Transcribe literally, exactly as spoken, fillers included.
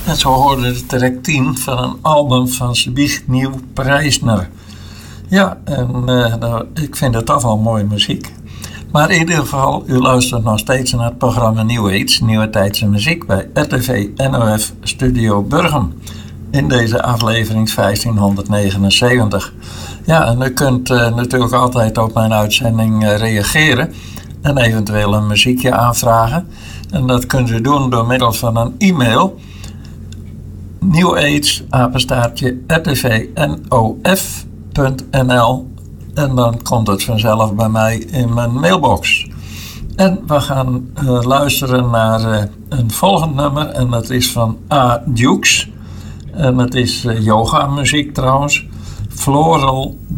En zo hoorde de track tien van een album van Zbigniew Preisner. Ja, en uh, nou, ik vind het toch wel mooie muziek. Maar in ieder geval, u luistert nog steeds naar het programma New Age, Nieuwe Tijdse Muziek, bij R T V N O F Studio Burgum. In deze aflevering vijftienhonderdnegenenzeventig. Ja, en u kunt uh, natuurlijk altijd op mijn uitzending uh, reageren en eventueel een muziekje aanvragen. En dat kunt u doen door middel van een e-mail. New Age, apenstaartje, r t v n o f punt n l. En dan komt het vanzelf bij mij in mijn mailbox. En we gaan uh, luisteren naar uh, een volgend nummer. En dat is van A. Dukes. En dat is uh, yoga muziek trouwens. Floral